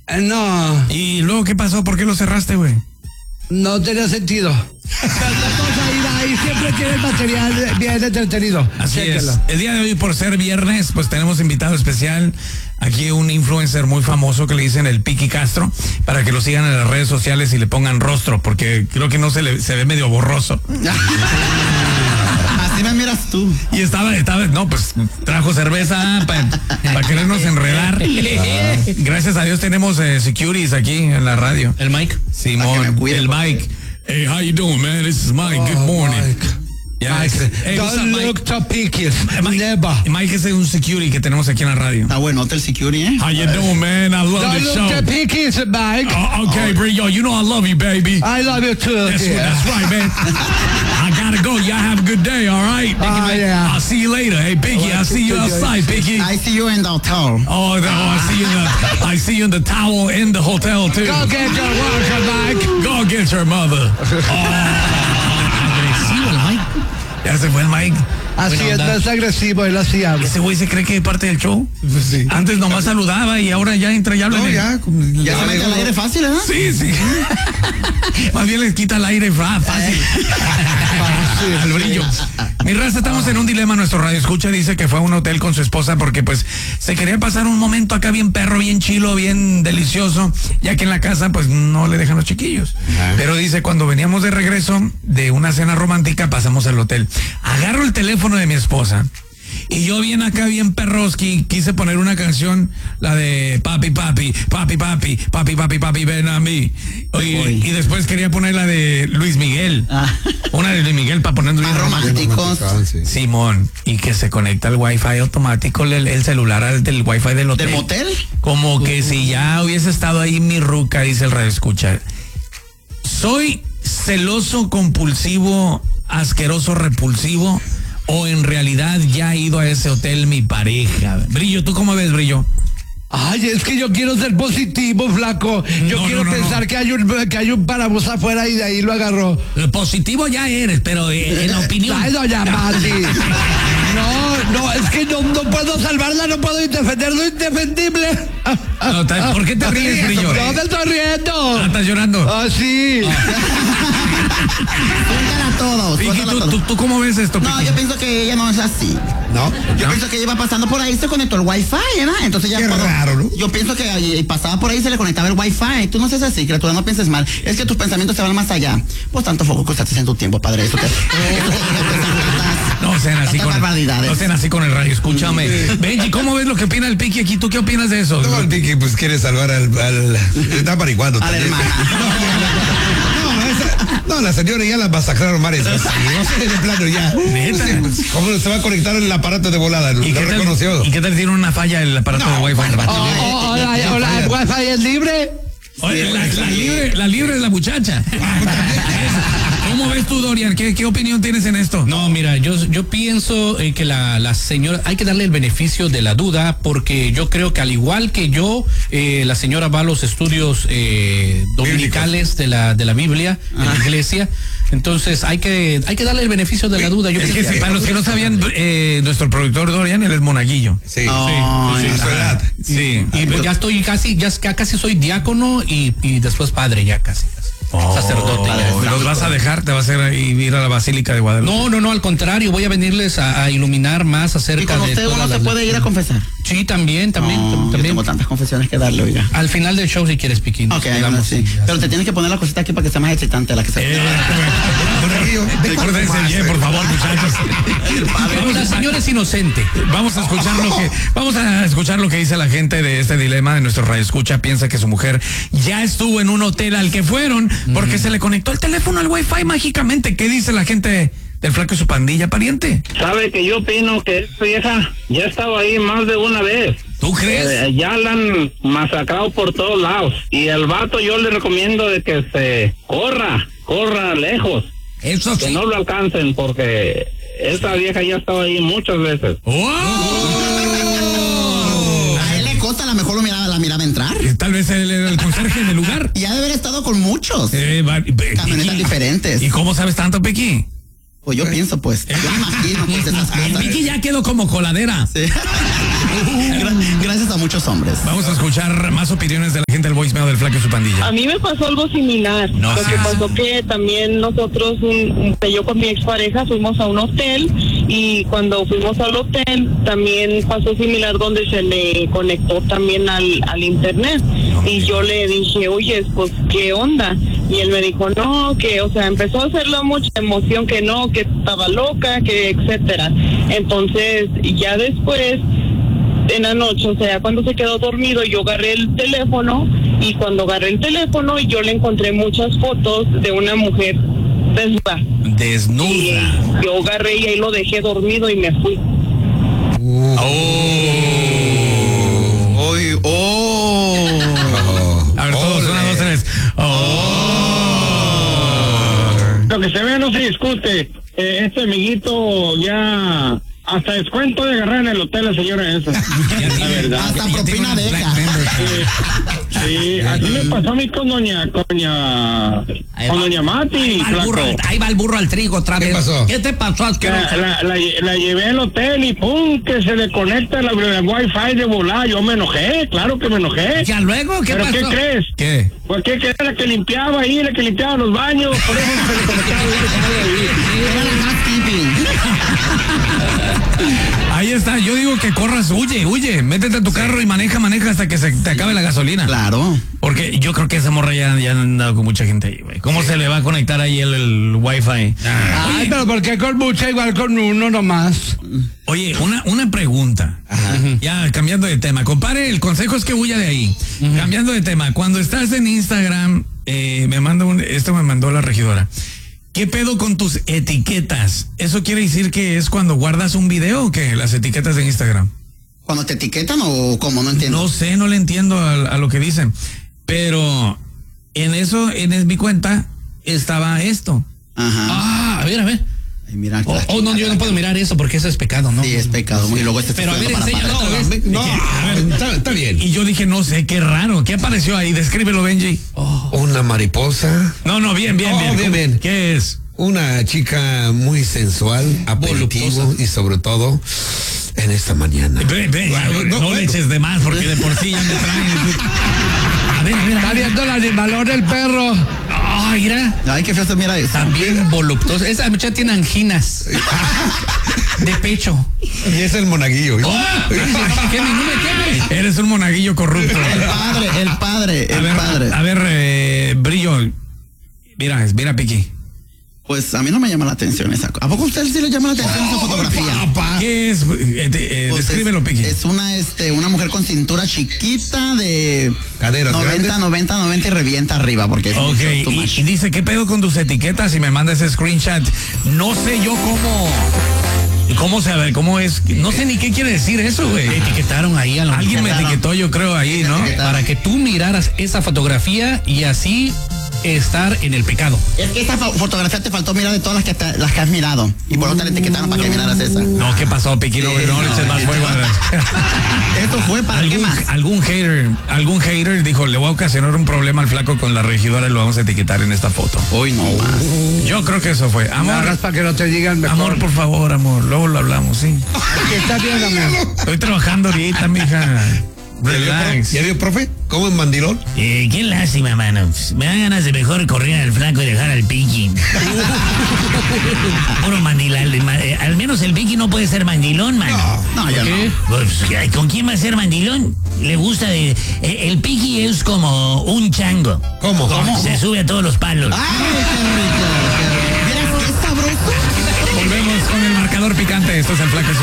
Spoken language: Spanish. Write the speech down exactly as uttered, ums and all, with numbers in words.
Eh, no. ¿Y luego qué pasó? ¿Por qué lo cerraste, güey? No tenía sentido. La cosa iba ahí, siempre tiene material bien entretenido. Así Chéquelo. es. El día de hoy, por ser viernes, pues tenemos invitado especial. Aquí un influencer muy famoso que le dicen el Piqui Castro, para que lo sigan en las redes sociales y le pongan rostro, porque creo que no se le se ve medio borroso. Así me miras tú. Y estaba, estaba, no, pues trajo cerveza para pa querernos enredar. Gracias a Dios tenemos eh, securities aquí en la radio. El Mike. Simón, el Mike. Hey, how you doing, man? This is Mike. Oh, Good morning. Mike. Yeah, Mike, hey, what's up, don't Mike? look to picky. Mike, Never. Mike es un security que tenemos aquí en la radio. Está bueno, el security, ¿eh? How you doing, man? I love Don't the look show. to picky, Mike. Oh, okay, Brillo, you know I love you, baby. I love you too. That's, dear. that's right, man. I gotta go. Y'all have a good day, all right? Oh, yeah. I'll see you later. Hey, Piggy, I'll see you outside, Piggy. I see you in the hotel. Oh, no, I see you in the I see you in the towel in the hotel too. Go get your worker, Mike. Go get your mother. Agresivo el Mike. Ya se fue el Mike. Así Buena es, onda. no es agresivo, él así habla. Ese güey se cree que es parte del show. Sí. Antes nomás saludaba y ahora ya entra y habla. No, en el- ya. Ya se mete al aire fácil, ¿eh? Sí, sí. Más bien les quita el aire fra- fácil. Al brillo. Mi raza, estamos en un dilema. Nuestro radio escucha dice que fue a un hotel con su esposa porque pues se quería pasar un momento acá bien perro, bien chilo, bien delicioso, ya que en la casa pues no le dejan los chiquillos. Pero dice, cuando veníamos de regreso de una cena romántica pasamos al hotel. Agarro el teléfono de mi esposa y yo bien acá, bien perroski, quise poner una canción, la de papi, papi, papi, papi, papi, papi, papi, ven a mí. Oye, y después quería poner la de Luis Miguel. Ah. Una de Luis Miguel para poner Más románticos. Simón, y que se conecta al wifi automático, el, el celular al del wifi del hotel. ¿Del motel? Como que si ya hubiese estado ahí mi ruca, dice el radio escucha. Soy celoso, compulsivo, asqueroso, repulsivo, o en realidad ya ha ido a ese hotel mi pareja. Brillo, ¿tú cómo ves, Brillo? Ay, es que yo quiero ser positivo, flaco. Yo No, quiero no, no, pensar no. que hay un que hay un parabús afuera y de ahí lo agarró. Positivo ya eres, pero eh, en la opinión. Ay, doña Mati. No, no, es que no, no puedo salvarla, no puedo defender lo indefendible. No, ta- ¿por qué te ríes, Brillo? No me estoy riendo. Ah, ¿estás llorando? Ah, sí. Suéltala a todos. Vicky, suéltala a ¿tú, todos. tú, tú cómo ves esto, No, Piqui? yo pienso que ella no es así. ¿No? Yo ¿No? pienso que ella iba pasando por ahí, se conectó el wifi, ¿verdad? Entonces ya Qué cuando- raro, ¿no? Yo pienso que ahí pasaba por ahí y se le conectaba el wifi. Tú no seas así, criatura, no pienses mal. Es que tus pensamientos se van más allá. Pues tanto foco que usaste en tu tiempo, padre. Eso que, No sean así Tantas con el, barbaridades. no sean así con el radio, escúchame. Benji, ¿cómo ves lo que opina el Piqui aquí? ¿Tú qué opinas de eso? No, el Piqui pues quiere salvar al... al está marihuando. A la también. hermana. No, esa- no, la señora ya la masacraron varias veces. No sé, de plano ya. Neta. Sí, pues, ¿cómo se va a conectar el aparato de volada? Lo ¿Y qué, reconoció. tal, ¿Y qué tal tiene una falla el aparato de Wi-Fi? Oh, oh, hola, hola, el wifi es libre. Oye, la, la libre, la libre es la muchacha. ¿Cómo ves tú, Dorian? ¿Qué, qué opinión tienes en esto? No, mira, yo, yo pienso eh, que la, la señora, hay que darle el beneficio de la duda, porque yo creo que al igual que yo, eh, la señora va a los estudios eh, dominicales de la, de la Biblia, de la iglesia, entonces hay que, hay que darle el beneficio de la duda. Yo Es que pienso sí, para los que no sabían, eh, nuestro productor Dorian, él es monaguillo. Sí, No, sí, ya. a su edad. Sí. y pues ya estoy casi, ya, ya casi soy diácono y, y después padre, ya casi, casi. sacerdote. ya. Oh, ¿los vas a dejar? ¿Te vas a ir a ir a la Basílica de Guadalupe? No, no, no, al contrario, voy a venirles a, a iluminar más acerca Y con de usted todas uno se las- puede ir a confesar. Sí, también, también, No, yo también. tengo tantas confesiones que darle, oiga. Al final del show, si quieres, Piquín. Ok, nos bueno, quedamos sí. y ya. Pero te tienes que poner la cosita aquí para que sea más excitante la que se. Eh, Recuérdense bien, por favor, muchachos. Pero la señora es inocente. Vamos a escuchar lo que vamos a escuchar lo que dice la gente de este dilema de nuestro radio escucha. Piensa que su mujer ya estuvo en un hotel al que fueron porque se le conectó el teléfono al wifi mágicamente. ¿Qué dice la gente del flaco y su pandilla, pariente? Sabe que yo opino que esta vieja ya estaba ahí más de una vez. ¿Tú crees? Eh, ya la han masacrado por todos lados. Y el vato yo le recomiendo de que se corra, corra lejos. Eso Que sí. no lo alcancen porque esta vieja ya estaba ahí muchas veces. ¡Oh! A él le consta, a lo mejor lo miraba, la miraba entrar. Eh, Tal vez él era el conserje del lugar. Y ha de haber estado con muchos. Eh, va- Pe- Camionetas Piqui. diferentes. ¿Y cómo sabes tanto, Pequi? Pues yo pienso, pues. Yo me imagino, pues, esas cosas. Pequi ya quedó como coladera. Sí. Gra- Gracias a muchos hombres. Vamos a escuchar más opiniones de la gente del voicemail del Flaco y su pandilla. A mí me pasó algo similar. No Lo que seas- pasó que también nosotros, un, yo con mi expareja, fuimos a un hotel y cuando fuimos al hotel también pasó similar donde se le conectó también al, al internet. Y yo le dije, oye, pues, ¿qué onda? Y él me dijo, no, que, o sea, empezó a hacerle mucha emoción, que no, que estaba loca, que etcétera. Entonces, ya después, en la noche, o sea, cuando se quedó dormido, yo agarré el teléfono y cuando agarré el teléfono yo le encontré muchas fotos de una mujer desnuda. Y Desnuda. yo agarré y ahí lo dejé dormido y me fui. Uy, oh. A ver, todos, una, dos, tres. Oh. Lo que se ve no se discute. Eh, este amiguito ya hasta descuento de agarrar en el hotel la señora esa. La verdad. Hasta Ya tiene propina unos deja. black members. Sí, así me pasó a mí con doña, con doña, con doña Mati, Ahí va el burro, flaco. ahí va el burro al trigo otra ¿Qué vez. pasó? ¿Qué te pasó, La, asqueroso? la, la, la llevé al hotel y pum, que se le conecta la, la wifi de volar. Yo me enojé, claro que me enojé. Ya luego, ¿qué ¿Pero pasó? qué crees? ¿Qué? Pues que era la que limpiaba ahí, la que limpiaba los baños, por eso se le conectaba el wifi ahí. Era la housekeeping. Ahí está, yo digo que corras, huye, huye, métete a tu carro y maneja, maneja hasta que se te acabe la gasolina. Claro. Porque yo creo que esa morra ya, ya han andado con mucha gente ahí, güey. ¿Cómo se le va a conectar ahí el, el wifi? Ay, pero ¿por qué con mucha igual con uno nomás? Oye, una, una pregunta. Ya, cambiando de tema. Compare, el consejo es que huya de ahí. Cambiando de tema. Cuando estás en Instagram, eh, me manda un, esto me mandó la regidora. ¿Qué pedo con tus etiquetas? ¿Eso quiere decir que es cuando guardas un video o qué? Las etiquetas de Instagram. ¿Cuando te etiquetan o cómo? No entiendo. No sé, no le entiendo a, a lo que dicen. Pero en eso, en mi cuenta, estaba esto. Ajá. Ah, a ver, a ver. Ay, mira. Oh, oh, no, yo no puedo mirar eso porque eso es pecado, ¿no? Sí, es pecado. Y luego este Pero a ver, para enséñalo pagar. otra vez. No, está, está bien. Y yo dije, no sé, qué raro. ¿Qué apareció ahí? Descríbelo, Benji. Una mariposa, No, no, bien, bien, Oh, bien. bien, ¿Cómo- bien. ¿Qué es? una chica muy sensual, aperitivo y sobre todo en esta mañana. Ve, ve, no, no le eches de más porque de por sí ya me traen. A ver, a ver, a Está ver. viendo el animalón el perro. Ah, mira. Ay, qué feo se mira eso. También voluptuosa. Esa muchacha tiene anginas. De pecho. Y es el monaguillo. ¿Qué? No me quemes. Eres un monaguillo corrupto. El padre, el padre, A el ver, padre. a ver, eh, Brillo. Mira, mira, Piqui. Pues a mí no me llama la atención esa cosa. ¿A poco a usted sí le llama la atención esa fotografía? ¿Qué es? Eh, te- eh, Pues descríbelo, es, Piqui. es una este una mujer con cintura chiquita de Caderas noventa, grandes. noventa, noventa y revienta arriba porque es Ok, too y, much. y dice, ¿qué pedo con tus etiquetas? Y me manda ese screenshot. No sé yo cómo... ¿Cómo se ve? ¿Cómo es? No sé ni qué quiere decir eso, güey. Te etiquetaron ahí a lo Alguien me etiquetaron. etiquetó, yo creo, ahí, ¿no? etiquetaron. para que tú miraras esa fotografía y así estar en el pecado. Es que esa fo- fotografía te faltó mirar de todas las que, te- las que has mirado. Y por otra le etiquetaron para que miraras esa. No, ¿qué pasó, Piqui? No, no le eches más fuego. Esto fue para qué ¿Algún, más. algún hater, algún hater dijo, le voy a ocasionar un problema al flaco con la regidora y lo vamos a etiquetar en esta foto. Hoy no más. Yo creo que eso fue. Amor, Amor, para que no te digan mejor. amor, por favor, amor. Luego lo hablamos, sí. ¿Qué está bien, amor? Estoy trabajando ahorita, mija. Relax. ¿Ya vio, profe? ¿Cómo es mandilón? Eh, qué lástima, mano. Me dan ganas de mejor correr al flaco y dejar al Piqui. Puro mandilán. Eh, al menos el Piqui no puede ser mandilón, mano. No, ya no. Pues, ¿con quién va a ser mandilón? Le gusta de... eh, el Piqui es como un chango. ¿Cómo? Se sube a todos los palos. Ay, qué rico. Qué rico. Mira, qué sabroso. Volvemos con el marcador picante. Esto es el flaco.